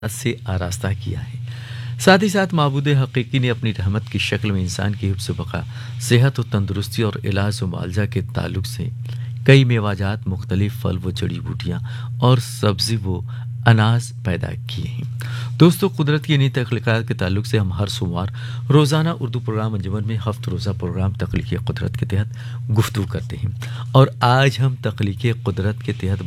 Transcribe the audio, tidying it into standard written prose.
से आरास्ता किया है। साथ ही साथ माबूद हकीकी ने अपनी रहमत की शक्ल में इंसान की हिफ्ज़ बका, सेहत व तंदुरुस्ती और इलाज व मुआवजा के ताल्लुक से कई मेवाजात, मुख्तलिफ फल व जड़ी बूटियाँ और सब्ज़ी व अनाज पैदा किए हैं। दोस्तों, कुदरत की इन्हीं तख्लीक़ात के ताल्लुक से हम हर सोमवार रोज़ाना उर्दू प्रोग्राम अंजुमन में हफ्त रोज़ा प्रोग्राम तख्लीक़ कुदरत के तहत गुफ्तगू करते हैं और आज हम तख्लीक़ कुदरत के तहत